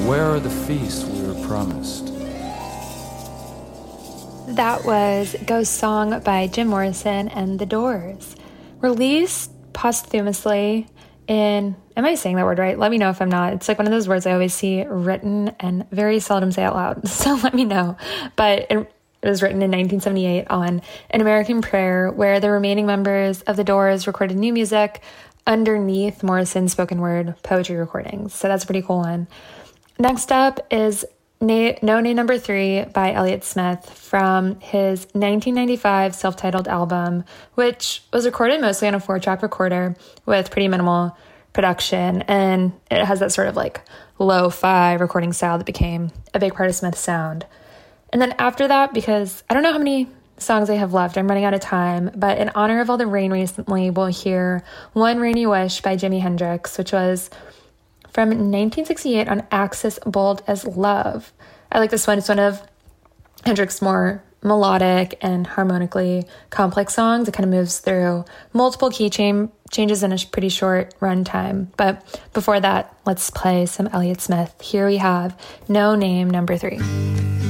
Where are the feasts we were promised? That was Ghost Song by Jim Morrison and The Doors. Released posthumously in, am I saying that word right? Let me know if I'm not. It's like one of those words I always see written and very seldom say out loud. So let me know. But it was written in 1978 on An American Prayer, where the remaining members of The Doors recorded new music underneath Morrison's spoken word poetry recordings. So that's a pretty cool one. Next up is No Name Number 3 by Elliott Smith from his 1995 self-titled album, which was recorded mostly on a 4-track recorder with pretty minimal production. And it has that sort of like lo-fi recording style that became a big part of Smith's sound. And then after that, because I don't know how many songs I have left, I'm running out of time, but in honor of all the rain recently, we'll hear One Rainy Wish by Jimi Hendrix, which was from 1968 on Axis Bold as Love. I like this one. It's one of Hendrix's more melodic and harmonically complex songs. It kind of moves through multiple key changes in a pretty short run time. But before that, let's play some Elliott Smith. Here we have No Name Number 3.